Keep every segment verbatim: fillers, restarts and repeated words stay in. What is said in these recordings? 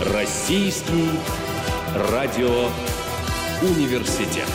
Российский радиоуниверситет.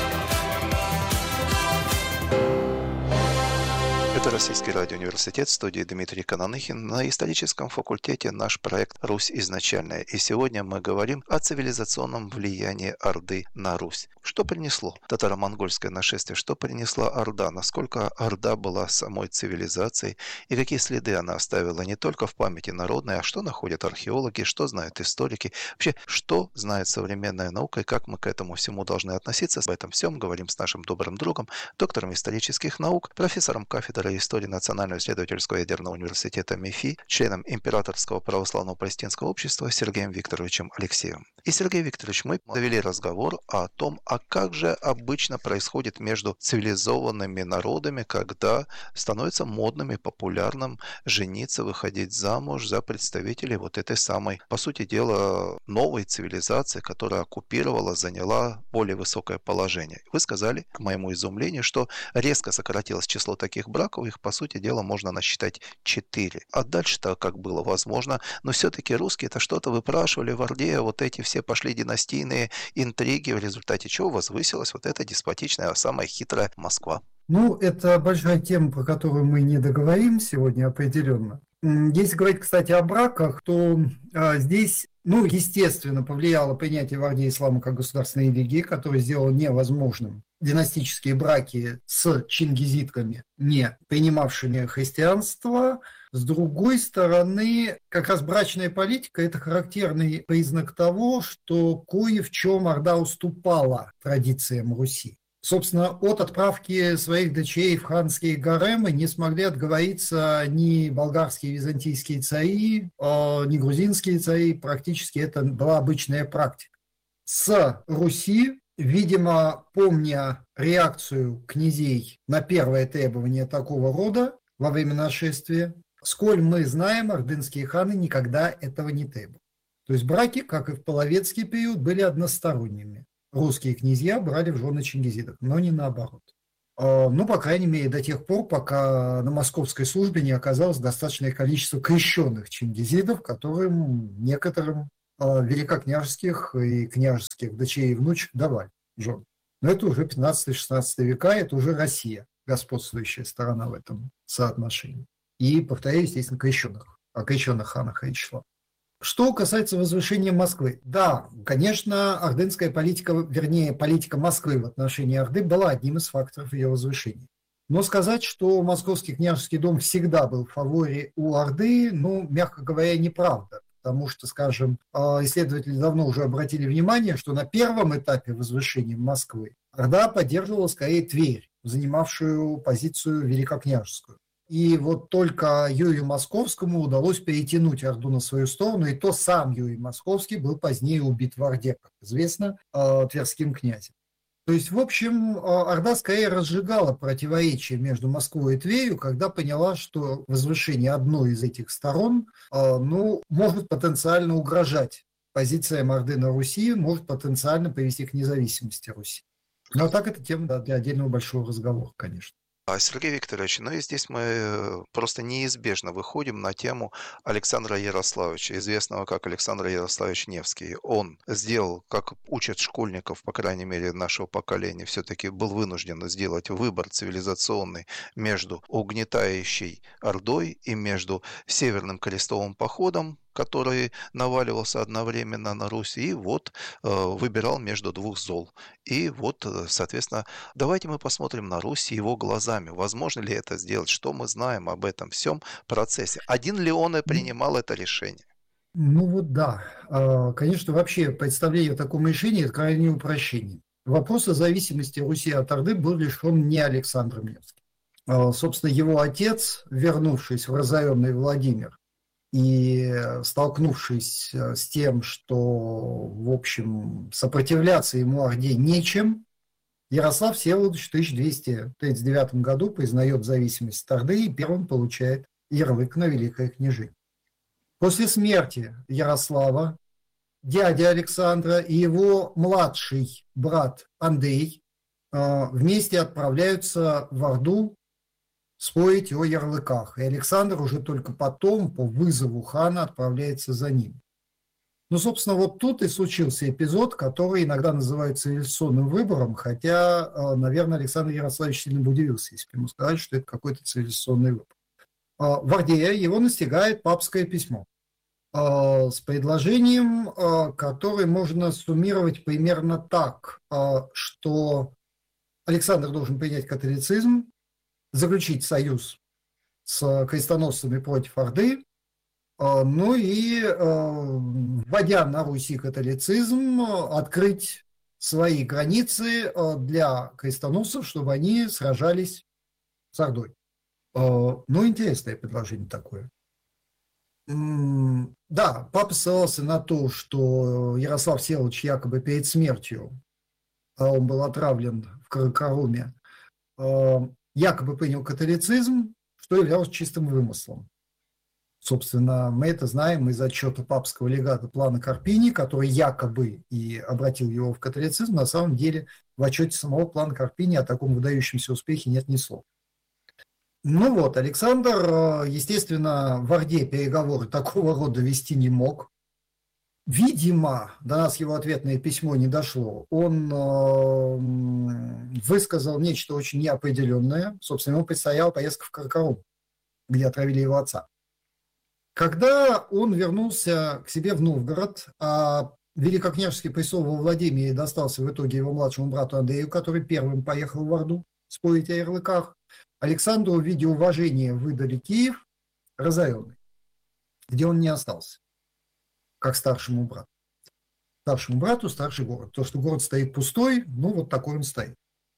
Это Российский радиоуниверситет, в студии Дмитрий Кананыхин. На историческом факультете наш проект «Русь изначальная». И сегодня мы говорим о цивилизационном влиянии Орды на Русь. Что принесло татаро-монгольское нашествие? Что принесла Орда? Насколько Орда была самой цивилизацией? И какие следы она оставила не только в памяти народной, а что находят археологи, что знают историки? Вообще, что знает современная наука и как мы к этому всему должны относиться? Об этом всем говорим с нашим добрым другом, доктором исторических наук, профессором кафедры истории Национального исследовательского ядерного университета МИФИ, членом Императорского православного палестинского общества Сергеем Викторовичем Алексеевым. И, Сергей Викторович, мы завели разговор о том, а как же обычно происходит между цивилизованными народами, когда становится модным и популярным жениться, выходить замуж за представителей вот этой самой, по сути дела, новой цивилизации, которая оккупировала, заняла более высокое положение. Вы сказали, к моему изумлению, что резко сократилось число таких браков, их, по сути дела, можно насчитать четыре. А дальше-то как было возможно, но все-таки русские это что-то выпрашивали в Орде, вот эти все пошли династийные интриги, в результате чего возвысилась вот эта деспотичная, самая хитрая Москва. Ну, это большая тема, про которую мы не договорим сегодня определенно. Если говорить, кстати, о браках, то а, здесь, ну, естественно, повлияло принятие в Орде ислама как государственной религии, которое сделало невозможным династические браки с чингизидками, не принимавшими христианство. С другой стороны, как раз брачная политика – это характерный признак того, что кое в чем Орда уступала традициям Руси. Собственно, от отправки своих дочерей в ханские гаремы не смогли отговориться ни болгарские и византийские цари, ни грузинские цари. Практически это была обычная практика. С Руси, видимо, помня реакцию князей на первое требование такого рода во время нашествия, сколь мы знаем, ордынские ханы никогда этого не требовали. То есть браки, как и в половецкий период, были односторонними. Русские князья брали в жены чингизидов, но не наоборот. Ну, по крайней мере, до тех пор, пока на московской службе не оказалось достаточное количество крещенных чингизидов, которым некоторым великокняжеских и княжеских дочерей и внучек давали жен. Но это уже пятнадцатый-шестнадцатый века, это уже Россия, господствующая сторона в этом соотношении. И, повторяю, естественно, крещенных, о крещенных ханах речь шла. Что касается возвышения Москвы. Да, конечно, ордынская политика, вернее, политика Москвы в отношении Орды была одним из факторов ее возвышения. Но сказать, что Московский княжеский дом всегда был в фаворе у Орды, ну, мягко говоря, неправда. Потому что, скажем, исследователи давно уже обратили внимание, что на первом этапе возвышения Москвы Орда поддерживала скорее Тверь, занимавшую позицию великокняжескую. И вот только Юрию Московскому удалось перетянуть Орду на свою сторону, и то сам Юрий Московский был позднее убит в Орде, как известно, тверским князем. То есть, в общем, Орда скорее разжигала противоречия между Москвой и Тверью, когда поняла, что возвышение одной из этих сторон, ну, может потенциально угрожать позициям Орды на Руси, может потенциально привести к независимости Руси. Но так это тема, да, для отдельного большого разговора, конечно. Сергей Викторович, ну и здесь мы просто неизбежно выходим на тему Александра Ярославича, известного как Александр Ярославич Невский. Он сделал, как учат школьников, по крайней мере, нашего поколения, все-таки был вынужден сделать выбор цивилизационный между угнетающей Ордой и между Северным крестовым походом, который наваливался одновременно на Русь, и вот э, выбирал между двух зол. И вот, соответственно, давайте мы посмотрим на Русь его глазами. Возможно ли это сделать? Что мы знаем об этом всем процессе? Один ли он и принимал это решение? Ну вот да. Конечно, вообще представление о таком решении – это крайнее упрощение. Вопрос о зависимости Руси от Орды был решен не Александром Невским. Собственно, его отец, вернувшись в разоренный Владимир, и столкнувшись с тем, что, в общем, сопротивляться ему Орде нечем, Ярослав Всеволодович в тысяча двести тридцать девятом году признает зависимость от Орды и первым получает ярлык на Великое княжение. После смерти Ярослава дядя Александра и его младший брат Андрей вместе отправляются в Орду спорить о ярлыках. И Александр уже только потом, по вызову хана, отправляется за ним. Ну, собственно, вот тут и случился эпизод, который иногда называют цивилизационным выбором, хотя, наверное, Александр Ярославич сильно бы удивился, если бы ему сказали, что это какой-то цивилизационный выбор. В Орде его настигает папское письмо с предложением, которое можно суммировать примерно так, что Александр должен принять католицизм, заключить союз с крестоносцами против Орды, ну и, вводя на Руси католицизм, открыть свои границы для крестоносцев, чтобы они сражались с Ордой. Ну, интересное предложение такое. Да, папа ссылался на то, что Ярослав Всеволодович якобы перед смертью, он был отравлен в Каракаруме, якобы принял католицизм, что являлось чистым вымыслом. Собственно, мы это знаем из отчета папского легата Плана Карпини, который якобы и обратил его в католицизм. На самом деле в отчете самого Плана Карпини о таком выдающемся успехе нет ни слова. Ну вот, Александр, естественно, в Орде переговоры такого рода вести не мог. Видимо, до нас его ответное письмо не дошло. Он высказал нечто очень неопределенное. Собственно, ему предстояла поездка в Каракарум, где отравили его отца. Когда он вернулся к себе в Новгород, а великокняжеский престол во Владимире достался в итоге его младшему брату Андрею, который первым поехал в Орду спорить о ярлыках, Александру в виде уважения выдали Киев разоренный, где он не остался, как старшему брату. Старшему брату старший город. То, что город стоит пустой, ну вот такой он стоит.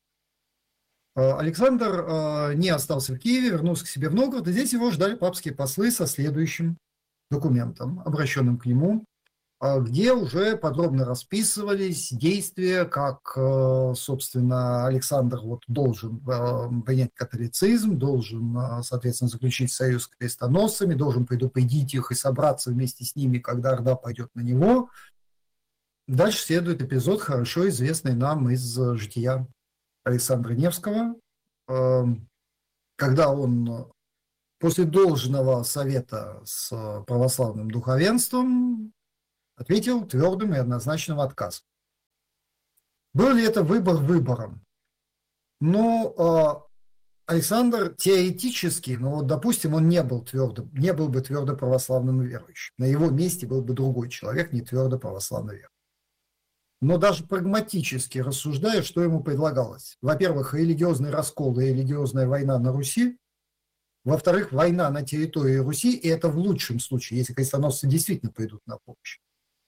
Александр не остался в Киеве, вернулся к себе в Новгород, и здесь его ждали папские послы со следующим документом, обращенным к нему, где уже подробно расписывались действия, как, собственно, Александр вот должен принять католицизм, должен, соответственно, заключить союз с крестоносцами, должен предупредить их и собраться вместе с ними, когда Орда пойдет на него. Дальше следует эпизод, хорошо известный нам из жития Александра Невского, когда он после должного совета с православным духовенством ответил твердым и однозначным отказом. Был ли это выбор выбором? Ну, Александр теоретически, ну вот, допустим, он не был твердым, не был бы твердо православным верующим. На его месте был бы другой человек, не твердо православный верующий. Но даже прагматически рассуждая, что ему предлагалось. Во-первых, религиозный раскол и религиозная война на Руси. Во-вторых, война на территории Руси, и это в лучшем случае, если крестоносцы действительно пойдут на помощь.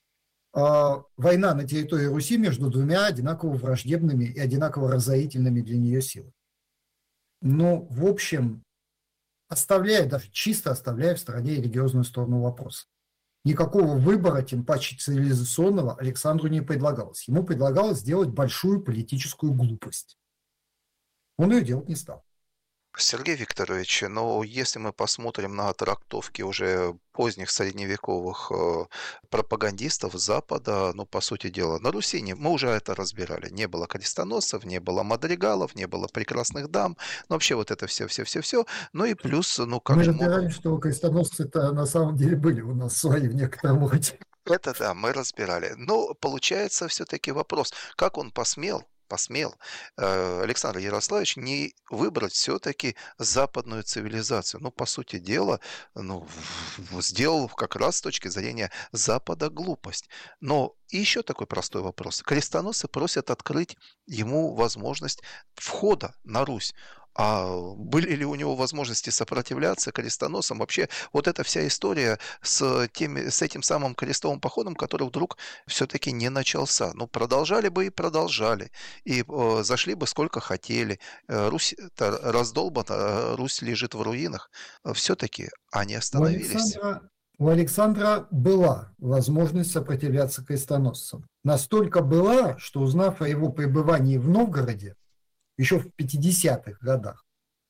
А, война на территории Руси между двумя одинаково враждебными и одинаково разорительными для нее силами. Ну, в общем, оставляя, даже чисто оставляя в стороне религиозную сторону вопроса. Никакого выбора, тем паче цивилизационного, Александру не предлагалось. Ему предлагалось сделать большую политическую глупость. Он ее делать не стал. Сергей Викторович, но если мы посмотрим на трактовки уже поздних средневековых э, пропагандистов Запада, ну, по сути дела, на Руси не, мы уже это разбирали. Не было крестоносцев, не было мадригалов, не было прекрасных дам, ну, вообще вот это все-все-все-все. Ну и плюс, ну, как мы же разбирали, могут... что крестоносцы-то на самом деле были у нас свои в некотором роде. Это да, мы разбирали. Но получается все-таки вопрос, как он посмел, посмел Александр Ярославич не выбрать все-таки западную цивилизацию. Ну, по сути дела, ну, сделал как раз с точки зрения Запада глупость. Но еще такой простой вопрос. Крестоносцы просят открыть ему возможность входа на Русь. А были ли у него возможности сопротивляться крестоносцам? Вообще, вот эта вся история с, теми, с этим самым крестовым походом, который вдруг все-таки не начался. Ну, продолжали бы и продолжали. И э, зашли бы сколько хотели. Русь раздолбана, Русь лежит в руинах. Все-таки они остановились. У Александра, у Александра была возможность сопротивляться крестоносцам. Настолько была, что, узнав о его пребывании в Новгороде, еще в пятидесятых годах,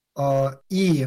и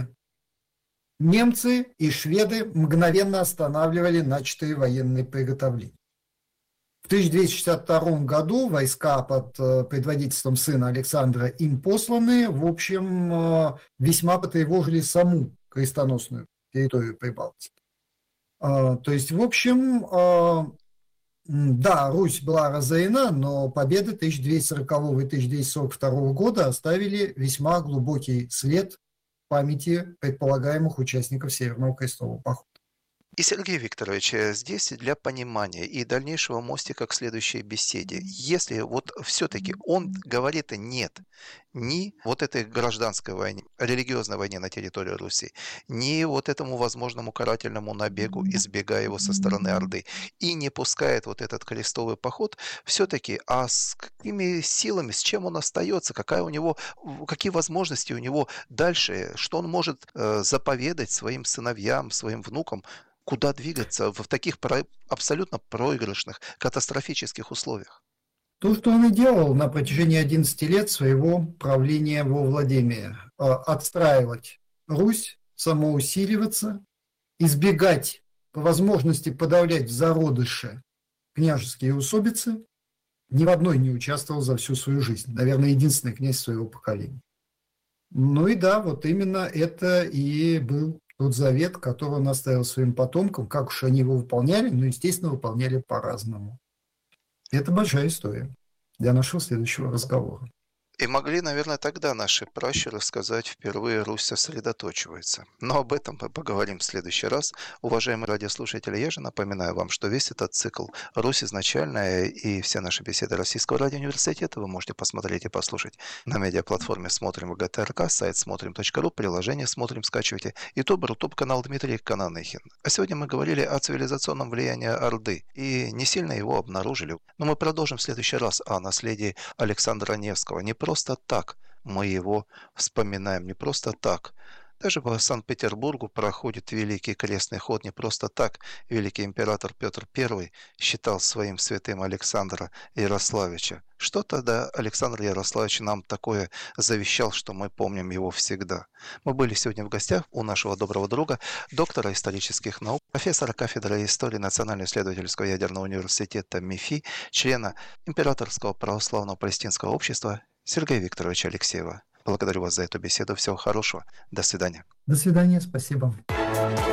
немцы, и шведы мгновенно останавливали начатые военные приготовления. В тысяча двести шестьдесят втором году войска под предводительством сына Александра им посланные, в общем, весьма потревожили саму крестоносную территорию Прибалтики. То есть, в общем, Да, Русь была разорена, но победы тысяча двести сорокового и тысяча двести сорок второго года оставили весьма глубокий след в памяти предполагаемых участников Северного крестового похода. И, Сергей Викторович, э, здесь для понимания и дальнейшего мостика к следующей беседе, если вот все-таки он говорит нет ни вот этой гражданской войне, религиозной войне на территории Руси, ни вот этому возможному карательному набегу, избегая его со стороны Орды, и не пускает вот этот крестовый поход, все-таки, а с какими силами, с чем он остается, какая у него, в- какие возможности у него дальше, что он может э, заповедать своим сыновьям, своим внукам, куда двигаться в таких про- абсолютно проигрышных, катастрофических условиях? То, что он и делал на протяжении одиннадцати лет своего правления во Владимире. э, Отстраивать Русь, самоусиливаться, избегать, по возможности подавлять в зародыше княжеские усобицы. Ни в одной не участвовал за всю свою жизнь. Наверное, единственный князь своего поколения. Ну и да, вот именно это и был тот завет, который он оставил своим потомкам. Как уж они его выполняли, ну, естественно, выполняли по-разному. Это большая история для нашего следующего разговора. И могли, наверное, тогда наши пращуры сказать, впервые Русь сосредоточивается. Но об этом мы поговорим в следующий раз. Уважаемые радиослушатели, я же напоминаю вам, что весь этот цикл «Русь изначальная» и все наши беседы Российского радиоуниверситета вы можете посмотреть и послушать на медиаплатформе «Смотрим вэ гэ тэ эр ка», сайт смотрим точка ру, приложение «Смотрим» скачивайте, ютуб, рутуб-канал Дмитрий Кананыхин. А сегодня мы говорили о цивилизационном влиянии Орды и не сильно его обнаружили. Но мы продолжим в следующий раз о наследии Александра Невского. Не просто так мы его вспоминаем, не просто так. Даже по Санкт-Петербургу проходит Великий Крестный ход, не просто так. Великий император Петр Первый считал своим святым Александра Ярославича. Что тогда Александр Ярославич нам такое завещал, что мы помним его всегда? Мы были сегодня в гостях у нашего доброго друга, доктора исторических наук, профессора кафедры истории Национального исследовательского ядерного университета МИФИ, члена Императорского православного палестинского общества Сергея Викторовича Алексеева. Благодарю вас за эту беседу. Всего хорошего. До свидания. До свидания, спасибо.